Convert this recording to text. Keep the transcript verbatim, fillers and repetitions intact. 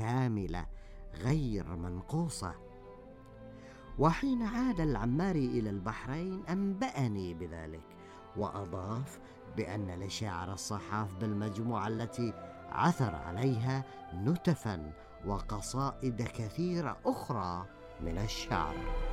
كاملة غير منقوصة. وحين عاد العماري إلى البحرين أنبأني بذلك، وأضاف بأن لشاعر الصحاف بالمجموعة التي عثر عليها نتفا وقصائد كثيرة أخرى من الشعر.